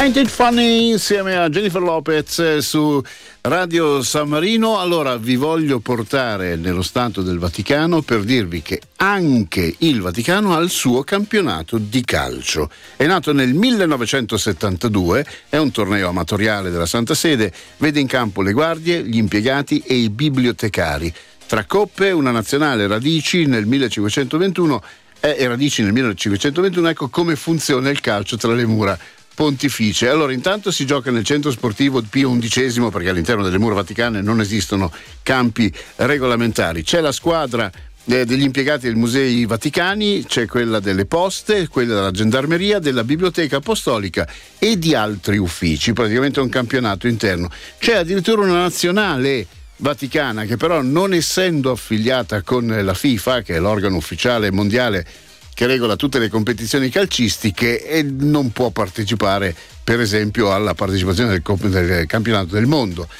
Ain't It Funny insieme a Jennifer Lopez su Radio San Marino. Allora vi voglio portare nello Stato del Vaticano per dirvi che anche il Vaticano ha il suo campionato di calcio. È nato nel 1972, è un torneo amatoriale della Santa Sede, vede in campo le guardie, gli impiegati e i bibliotecari. Tra coppe, una nazionale, radici nel 1521 e radici nel 1921. Ecco come funziona il calcio tra le mura pontificie. Allora, intanto si gioca nel centro sportivo Pio XI, perché all'interno delle mura vaticane non esistono campi regolamentari. C'è la squadra degli impiegati dei musei vaticani, c'è quella delle poste, quella della gendarmeria, della biblioteca apostolica e di altri uffici. Praticamente è un campionato interno. C'è addirittura una nazionale vaticana che però, non essendo affiliata con la FIFA, che è l'organo ufficiale mondiale che regola tutte le competizioni calcistiche, e non può partecipare per esempio alla partecipazione del campionato del mondo.